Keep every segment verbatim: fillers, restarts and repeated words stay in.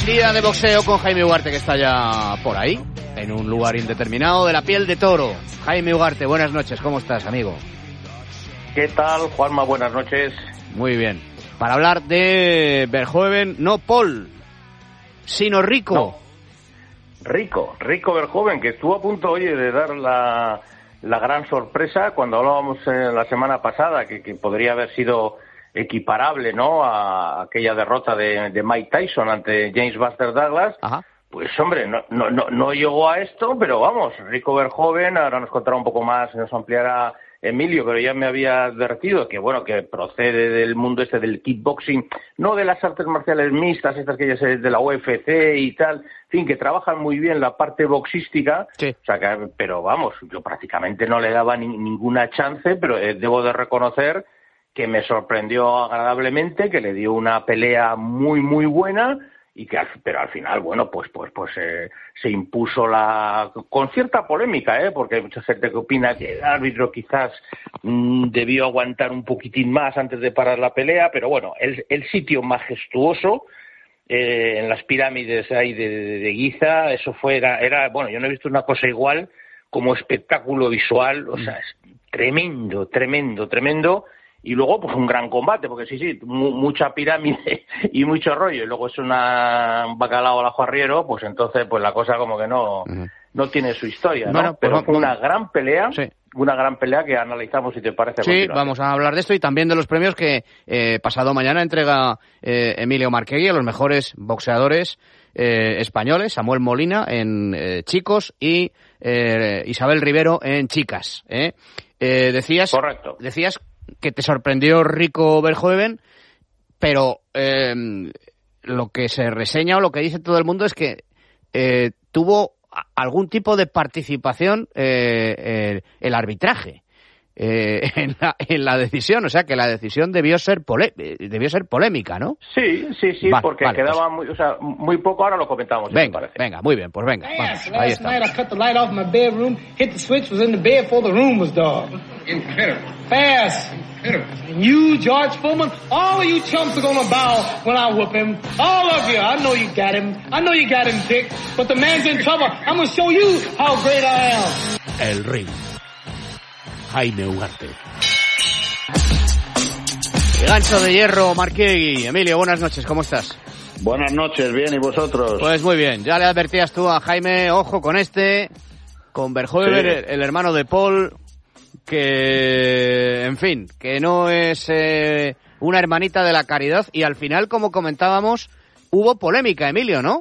Día de boxeo con Jaime Ugarte, que está ya por ahí, en un lugar indeterminado de la piel de toro. Jaime Ugarte, buenas noches, ¿cómo estás, amigo? ¿Qué tal, Juanma? Buenas noches. Muy bien. Para hablar de Verhoeven, no Paul, sino Rico. No. Rico, Rico Verhoeven, que estuvo a punto, oye, de dar la, la gran sorpresa cuando hablábamos eh, la semana pasada, que, que podría haber sido equiparable, ¿no?, a aquella derrota de, de Mike Tyson ante James Buster Douglas. Ajá. Pues, hombre, no, no, no, no llegó a esto, pero vamos, Rico Verhoeven, ahora nos contará un poco más, nos ampliará Emilio, pero ya me había advertido que, bueno, que procede del mundo este del kickboxing, no de las artes marciales mixtas, estas que ya se de la U F C y tal, en fin, que trabajan muy bien la parte boxística, sí. O sea, que, pero vamos, yo prácticamente no le daba ni, ninguna chance, pero eh, debo de reconocer que me sorprendió agradablemente, que le dio una pelea muy, muy buena, y que al, pero al final, bueno, pues pues pues eh, se impuso la con cierta polémica, eh porque hay mucha gente que opina que el árbitro quizás mmm, debió aguantar un poquitín más antes de parar la pelea, pero bueno, el, el sitio majestuoso eh, en las pirámides ahí de, de, de Giza, eso fue era, era bueno, yo no he visto una cosa igual como espectáculo visual, o sea, es tremendo, tremendo, tremendo. Y luego, pues un gran combate, porque sí, sí, mu- mucha pirámide y mucho rollo, y luego es una, un bacalao al ajo arriero, pues entonces, pues la cosa como que no, uh-huh. no tiene su historia, ¿no? Bueno, pero pues, fue una gran pelea, sí. una gran pelea que analizamos, si te parece. Sí, vamos a hablar de esto y también de los premios que eh, pasado mañana entrega eh, Emilio Marquegui a los mejores boxeadores eh, españoles, Samuel Molina en eh, chicos y eh, Isabel Rivero en chicas. ¿eh? Eh, decías, Correcto. Decías que te sorprendió Rico Verhoeven, pero eh, lo que se reseña o lo que dice todo el mundo es que eh, tuvo algún tipo de participación eh, eh, el arbitraje eh, en, la, en la decisión, o sea que la decisión debió ser pole, debió ser polémica, ¿no? Sí, sí, sí, vale, porque vale, quedaba pues, muy, o sea, muy poco, ahora lo comentamos. Si venga, venga, muy bien, pues venga. Yes, vamos, ahí last night I cut the light off my bedroom, hit the switch, was in the bed before the room was dark. Incredible. Fast. Incredible. And you, George Foreman, all of you chumps are gonna bow when I whoop him. All of you. I know you got him. I know you got him picked. But the man's in trouble. I'm gonna show you how great I am. El ring. Jaime Ugarte. Gancho de hierro, Marquegui. Emilio, buenas noches, ¿cómo estás? Buenas noches, bien, ¿y vosotros? Pues muy bien, ya le advertías tú a Jaime, ojo con este, con Verhoeven, sí. el, el hermano de Paul, que, en fin, que no es eh, una hermanita de la caridad, y al final, como comentábamos, hubo polémica, Emilio, ¿no?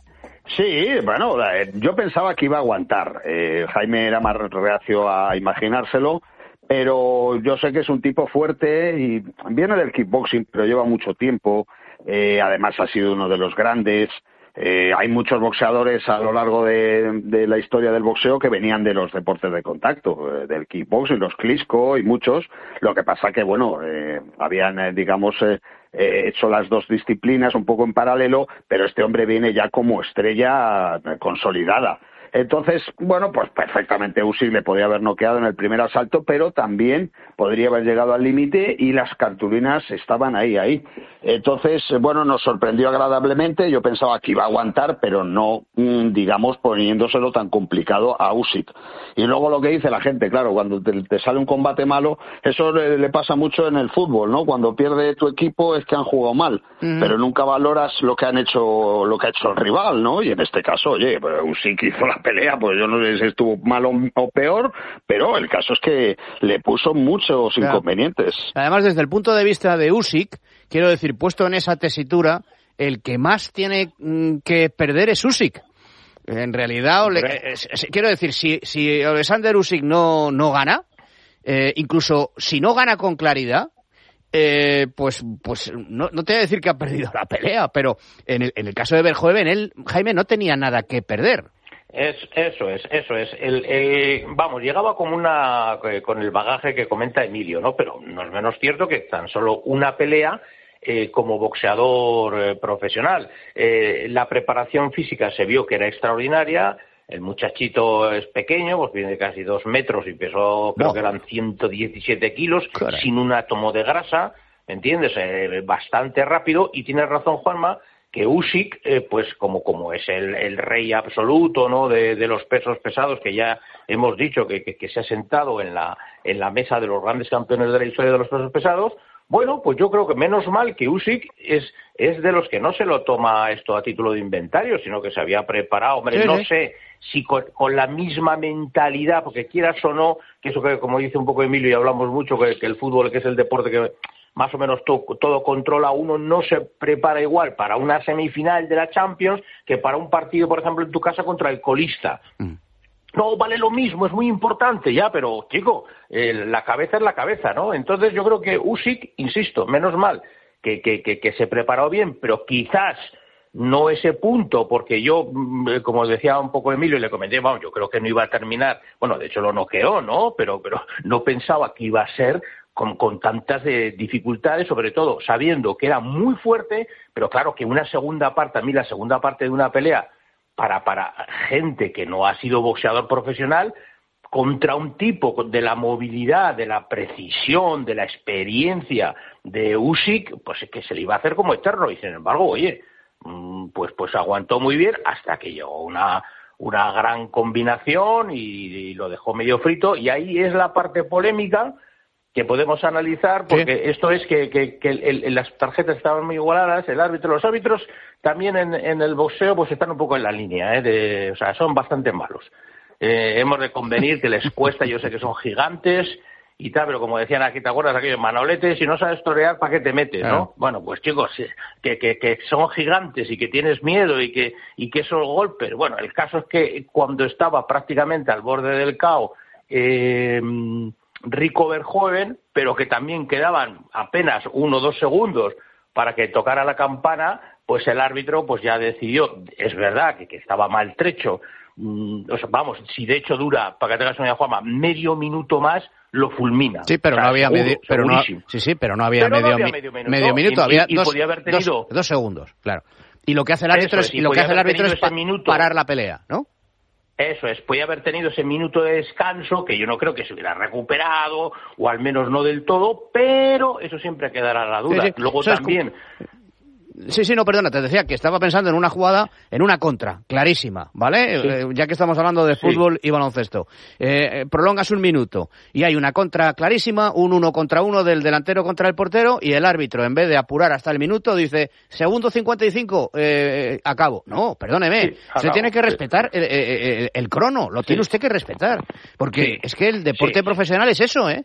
Sí, bueno, yo pensaba que iba a aguantar. Eh, Jaime era más reacio a imaginárselo, pero yo sé que es un tipo fuerte y viene del kickboxing, pero lleva mucho tiempo. Eh, además ha sido uno de los grandes. Eh, hay muchos boxeadores a lo largo de, de la historia del boxeo que venían de los deportes de contacto, eh, del kickboxing, los Klitschko y muchos. Lo que pasa que, bueno, eh, habían, eh, digamos, eh, eh, hecho las dos disciplinas un poco en paralelo, pero este hombre viene ya como estrella eh, consolidada. Entonces, bueno, pues perfectamente Usyk le podría haber noqueado en el primer asalto, pero también podría haber llegado al límite y las cartulinas estaban ahí, ahí. Entonces, bueno, nos sorprendió agradablemente. Yo pensaba que iba a aguantar, pero no, digamos, poniéndoselo tan complicado a Usyk. Y luego lo que dice la gente, claro, cuando te, te sale un combate malo, eso le, le pasa mucho en el fútbol, ¿no? Cuando pierde tu equipo es que han jugado mal, uh-huh. pero nunca valoras lo que han hecho, lo que ha hecho el rival, ¿no? Y en este caso, oye, pues Usyk hizo la pelea, pues yo no sé si estuvo mal o peor, pero el caso es que le puso muchos claro. inconvenientes. Además, desde el punto de vista de Usyk, quiero decir, puesto en esa tesitura, el que más tiene que perder es Usyk. En realidad, le, eh, quiero decir, si, si Alexander Usyk no, no gana, eh, incluso si no gana con claridad, eh, pues pues no, no te voy a decir que ha perdido la pelea, pero en el, en el caso de Verhoeven, él, Jaime, no tenía nada que perder. Es, eso es, eso es. El, el, vamos, llegaba como una, con el bagaje que comenta Emilio, ¿no? Pero no es menos cierto que tan solo una pelea eh, como boxeador eh, profesional. Eh, la preparación física se vio que era extraordinaria. El muchachito es pequeño, pues tiene casi dos metros y pesó, creo no. que eran ciento diecisiete kilos, Caray. sin un átomo de grasa, ¿me entiendes? Eh, bastante rápido, y tienes razón, Juanma, que Usyk, eh, pues como como es el, el rey absoluto, ¿no?, de, de los pesos pesados, que ya hemos dicho que, que, que se ha sentado en la en la mesa de los grandes campeones de la historia de los pesos pesados. Bueno, pues yo creo que menos mal que Usyk es es de los que no se lo toma esto a título de inventario, sino que se había preparado. Hombre, sí, no sí. sé si con, con la misma mentalidad, porque quieras o no, que eso que como dice un poco Emilio y hablamos mucho, que, que el fútbol, que es el deporte que más o menos to, todo controla, uno no se prepara igual para una semifinal de la Champions que para un partido, por ejemplo, en tu casa contra el colista. Mm. No, vale lo mismo, es muy importante ya, pero, chico, eh, la cabeza es la cabeza, ¿no? Entonces yo creo que Usyk, insisto, menos mal que, que, que, que se preparó bien, pero quizás no ese punto, porque yo, como decía un poco Emilio, y le comenté, vamos, yo creo que no iba a terminar, bueno, de hecho lo noqueó, ¿no? Pero, pero no pensaba que iba a ser con, con tantas eh, dificultades, sobre todo sabiendo que era muy fuerte, pero claro que una segunda parte, a mí la segunda parte de una pelea, para para gente que no ha sido boxeador profesional, contra un tipo de la movilidad, de la precisión, de la experiencia de Usyk, pues es que se le iba a hacer como eterno. Y sin embargo, oye, pues pues aguantó muy bien hasta que llegó una una gran combinación y, y lo dejó medio frito. Y ahí es la parte polémica que podemos analizar, porque sí. esto es que, que, que el, el, las tarjetas estaban muy igualadas, el árbitro, los árbitros también en, en el boxeo pues están un poco en la línea, ¿eh? de, o sea, son bastante malos. Eh, hemos de convenir que les cuesta, yo sé que son gigantes y tal, pero como decían aquí, ¿te acuerdas aquellos manoletes? Si no sabes torear, ¿para qué te metes, no? Ah. Bueno, pues chicos, que, que, que son gigantes y que tienes miedo y que, y que esos golpes, bueno, el caso es que cuando estaba prácticamente al borde del caos, eh, Rico Verhoeven, pero que también quedaban apenas uno o dos segundos para que tocara la campana, pues el árbitro pues ya decidió, es verdad que, que estaba maltrecho, mm, o sea, vamos, si de hecho dura, para que tengas una idea, Juanma, medio minuto más, lo fulmina. Sí, pero o sea, no había seguro, medio, pero no, sí, sí, pero no había, pero medio, no había medio minuto, medio minuto y, había y, dos, y podía haber tenido dos, dos segundos, claro. Y lo que hace el árbitro es, es y lo que hace el árbitro es pa- parar la pelea, ¿no? Eso es, podía haber tenido ese minuto de descanso, que yo no creo que se hubiera recuperado, o al menos no del todo, pero eso siempre quedará la duda. Sí, sí. Luego eso también... Es... Sí, sí, no, perdona, te decía que estaba pensando en una jugada, en una contra, clarísima, ¿vale? Sí. Eh, ya que estamos hablando de fútbol sí. y baloncesto. Eh, prolongas un minuto y hay una contra clarísima, un uno contra uno del delantero contra el portero y el árbitro, en vez de apurar hasta el minuto, dice, segundo cincuenta y cinco, eh, acabo. No, perdóneme, sí, se tiene que respetar el, el, el, el crono, lo tiene sí. usted que respetar, porque sí. es que el deporte sí. profesional es eso, ¿eh?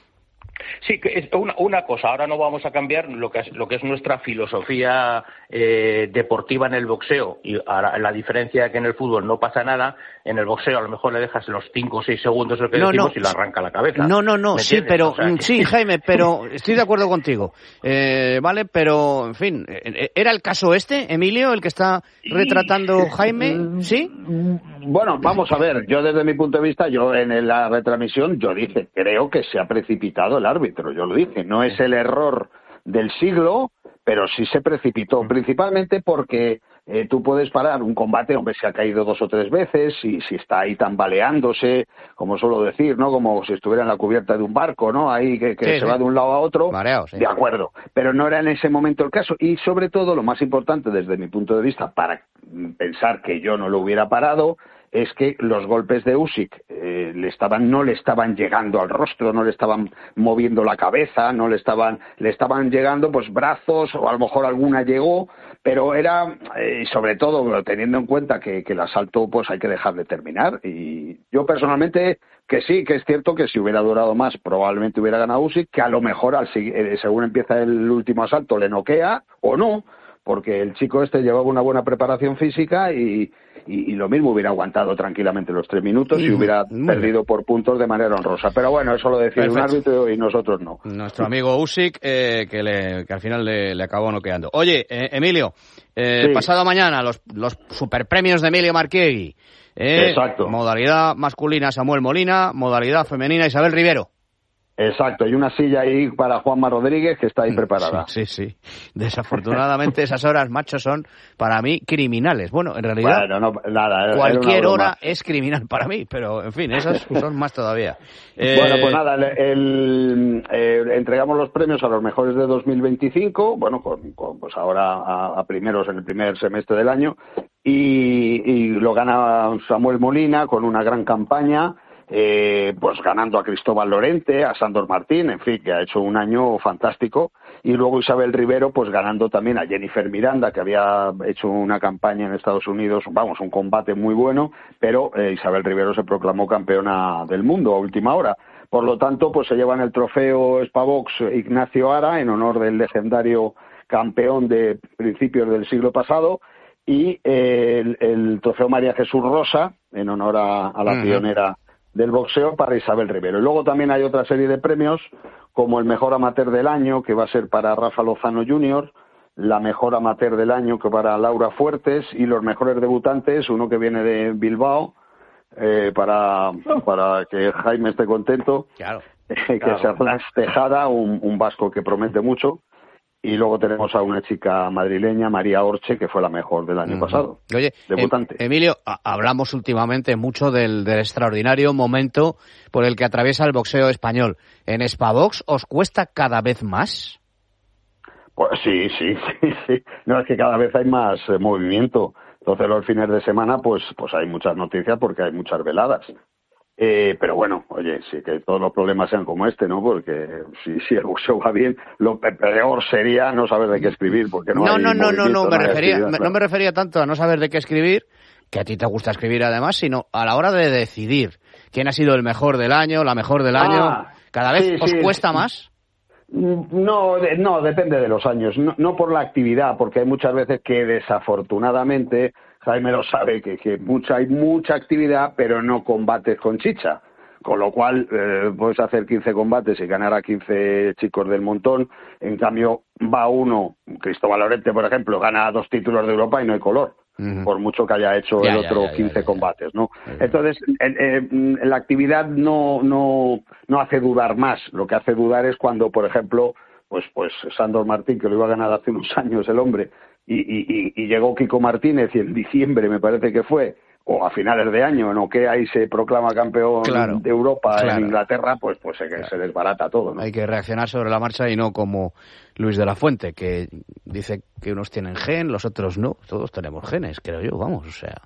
Sí, que es una, una cosa, ahora no vamos a cambiar lo que es, lo que es nuestra filosofía eh, deportiva en el boxeo, y ahora la diferencia es que en el fútbol no pasa nada, en el boxeo a lo mejor le dejas los cinco o seis segundos lo que no, decimos no. y le arranca la cabeza. No, no, no, sí, pero, o sea, que... sí, Jaime, pero estoy de acuerdo contigo, eh, vale, pero, en fin, ¿era el caso este, Emilio, el que está retratando Jaime? ¿Sí? Bueno, vamos a ver, yo desde mi punto de vista, yo en la retransmisión, yo dije, creo que se ha precipitado el árbitro, yo lo dije, no es el error del siglo, pero sí se precipitó, principalmente porque eh, tú puedes parar un combate, hombre, se ha caído dos o tres veces, y si está ahí tambaleándose, como suelo decir, ¿no? Como si estuviera en la cubierta de un barco, ¿no? Ahí que, que sí, se sí. va de un lado a otro, Mareo, sí. de acuerdo, pero no era en ese momento el caso, y sobre todo lo más importante desde mi punto de vista, para pensar que yo no lo hubiera parado, es que los golpes de Usyk eh, le estaban, no le estaban llegando al rostro, no le estaban moviendo la cabeza, no le estaban, le estaban llegando pues brazos, o a lo mejor alguna llegó, pero era, eh, sobre todo teniendo en cuenta que, que el asalto pues hay que dejar de terminar, y yo personalmente que sí, que es cierto que si hubiera durado más probablemente hubiera ganado Usyk, que a lo mejor al, eh, según empieza el último asalto le noquea o no, porque el chico este llevaba una buena preparación física y, y, y lo mismo hubiera aguantado tranquilamente los tres minutos y, y hubiera perdido por puntos de manera honrosa. Pero bueno, eso lo decía un árbitro y nosotros no. Nuestro amigo Usyk, eh, que, le, que al final le, le acabó noqueando. Oye, eh, Emilio, eh, sí. pasado mañana los, los superpremios de Emilio Marchiegui. Eh, Exacto. Modalidad masculina Samuel Molina, modalidad femenina Isabel Rivero. Exacto, y una silla ahí para Juanma Rodríguez que está ahí preparada. Sí, sí, sí. Desafortunadamente esas horas, macho, son para mí criminales. Bueno, en realidad bueno, no, nada, cualquier hora es criminal para mí, pero en fin, esas son más todavía. Eh... Bueno, pues nada, el, el, eh, entregamos los premios a los mejores de dos mil veinticinco, bueno, con, con, pues ahora a, a primeros en el primer semestre del año, y, y lo gana Samuel Molina con una gran campaña. Eh, pues ganando a Cristóbal Lorente, a Sándor Martín, en fin, que ha hecho un año fantástico, y luego Isabel Rivero pues ganando también a Jennifer Miranda, que había hecho una campaña en Estados Unidos, vamos, un combate muy bueno, pero eh, Isabel Rivero se proclamó campeona del mundo a última hora. Por lo tanto, pues se llevan el trofeo Spavox Ignacio Ara en honor del legendario campeón de principios del siglo pasado, y eh, el, el trofeo María Jesús Rosa en honor a, a la uh-huh. pionera del boxeo para Isabel Rivero. Y luego también hay otra serie de premios, como el mejor amateur del año, que va a ser para Rafa Lozano junior, la mejor amateur del año, que para Laura Fuertes, y los mejores debutantes, uno que viene de Bilbao, eh, para, para que Jaime esté contento, claro, eh, que claro. es Arnaz Tejada, un, un vasco que promete mucho. Y luego tenemos a una chica madrileña, María Orche, que fue la mejor del año uh-huh. pasado. Oye, debutante. Em, Emilio, a- hablamos últimamente mucho del, del extraordinario momento por el que atraviesa el boxeo español. ¿En Spavox os cuesta cada vez más? Pues sí, sí, sí, sí. No, es que cada vez hay más eh, movimiento. Entonces los fines de semana, pues, pues hay muchas noticias porque hay muchas veladas. Eh, pero bueno, oye, sí que todos los problemas sean como este, ¿no? Porque si, si el boxeo va bien, lo peor sería no saber de qué escribir, porque no No, hay no, no, no, no, me hay refería, me, claro. no me refería tanto a no saber de qué escribir, que a ti te gusta escribir además, sino a la hora de decidir quién ha sido el mejor del año, la mejor del año. Ah, ¿Cada vez sí, os sí, cuesta sí. más? No, de, no, depende de los años, no, no por la actividad, porque hay muchas veces que desafortunadamente, Jaime lo sabe, que, que mucha, hay mucha actividad, pero no combates con chicha. Con lo cual, eh, puedes hacer quince combates y ganar a quince chicos del montón. En cambio, va uno, Cristóbal Lorente, por ejemplo, gana dos títulos de Europa y no hay color. Uh-huh. Por mucho que haya hecho ya, el ya, otro ya, ya, quince ya, ya. combates, ¿no? Uh-huh. Entonces, eh, eh, la actividad no, no, no hace dudar más. Lo que hace dudar es cuando, por ejemplo, pues, pues Sándor Martín, que lo iba a ganar hace unos años el hombre, y, y, y, y llegó Kiko Martínez, y en diciembre me parece que fue, o a finales de año, en Okea, ahí se proclama campeón claro, de Europa claro. en Inglaterra, pues pues se, claro. se desbarata todo, ¿no? Hay que reaccionar sobre la marcha y no como Luis de la Fuente, que dice que unos tienen gen, los otros no. Todos tenemos genes, creo yo, vamos, o sea...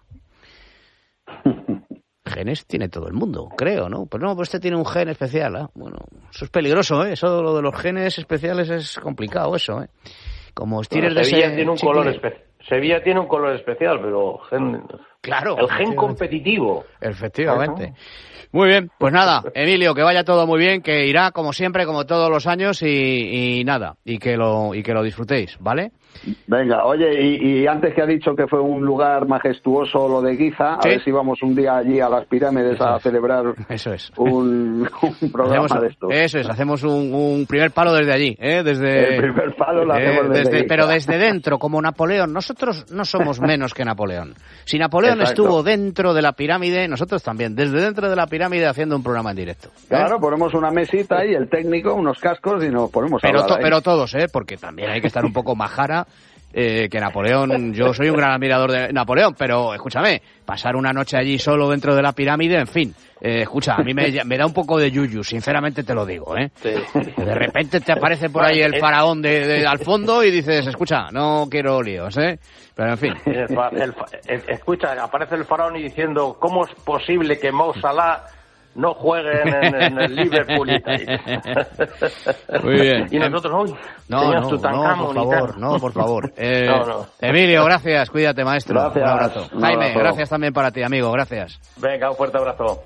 Genes tiene todo el mundo, creo, ¿no? Pero no, pues este tiene un gen especial, ¿eh? Bueno, eso es peligroso, ¿eh? Eso lo de los genes especiales es complicado, eso, ¿eh? Como estires bueno, de Sevilla ese tiene un chicle... color especial. Sevilla tiene un color especial, pero gen... Claro. El gen competitivo. Efectivamente. Muy bien, pues nada, Emilio, que vaya todo muy bien, que irá como siempre, como todos los años y, y nada, y que lo y que lo disfrutéis, ¿vale? Venga, oye, y, y antes que ha dicho que fue un lugar majestuoso lo de Guiza, ¿Sí? A ver si vamos un día allí a las pirámides Eso a es. celebrar Eso es. un, un programa Hacemos, de esto. eso es, hacemos un, un primer palo desde allí, ¿eh? Desde, El primer palo lo eh, hacemos desde, desde Guiza. Pero desde dentro, como Napoleón. Nosotros no somos menos que Napoleón. Si Napoleón Exacto. estuvo dentro de la pirámide, nosotros también, desde dentro de la pirámide haciendo un programa en directo. ¿eh? Claro, ponemos una mesita y el técnico, unos cascos y nos ponemos a Pero, hablar to- ahí. pero todos, ¿eh? Porque también hay que estar un poco majara. Eh, que Napoleón, yo soy un gran admirador de Napoleón, pero escúchame, pasar una noche allí solo dentro de la pirámide, en fin, eh, escucha, a mí me, me da un poco de yuyu, sinceramente te lo digo, ¿eh? Sí. De repente te aparece por ahí el faraón de, de, al fondo y dices, escucha, no quiero líos, ¿eh? Pero en fin. El fa- el fa- el- escucha, aparece el faraón y diciendo, ¿cómo es posible que Mo Salah no jueguen en, en el Liverpool y tal? Muy bien. Y nosotros hoy No, tenías no, tu no, Tutankamón por y favor, tal. no, por favor. Eh, No, no. Emilio, gracias, cuídate, maestro. Gracias, Un abrazo. un Jaime, abrazo. gracias también para ti, amigo, gracias. Venga, un fuerte abrazo.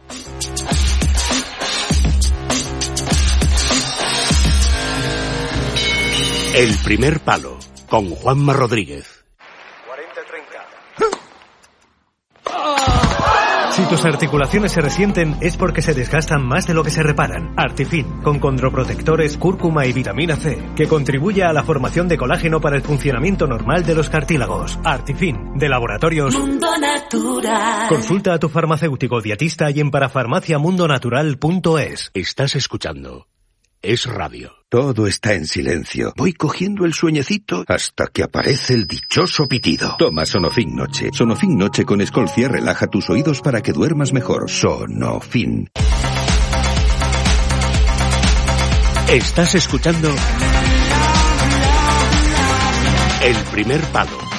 El primer palo, con Juanma Rodríguez. Si tus articulaciones se resienten es porque se desgastan más de lo que se reparan. Artifin, con condroprotectores, cúrcuma y vitamina C, que contribuye a la formación de colágeno para el funcionamiento normal de los cartílagos. Artifin, de Laboratorios Mundo Natural. Consulta a tu farmacéutico dietista y en parafarmaciamundonatural punto es. Estás escuchando es radio. Todo está en silencio. Voy cogiendo el sueñecito hasta que aparece el dichoso pitido. Toma Sonofin Noche. Sonofin Noche con Escolcia relaja tus oídos para que duermas mejor. Sonofin. Estás escuchando El Primer Palo.